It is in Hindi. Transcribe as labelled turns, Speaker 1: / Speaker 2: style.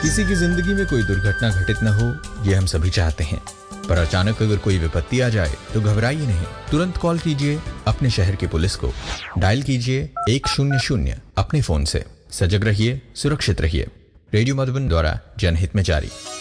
Speaker 1: किसी की जिंदगी में कोई दुर्घटना घटित न हो, ये हम सभी चाहते हैं। पर अचानक अगर कोई विपत्ति आ जाए तो घबराइए नहीं, तुरंत कॉल कीजिए अपने शहर की पुलिस को। डायल कीजिए 100 अपने फोन से। सजग रहिए, सुरक्षित रहिए। रेडियो मधुबन द्वारा जनहित में जारी।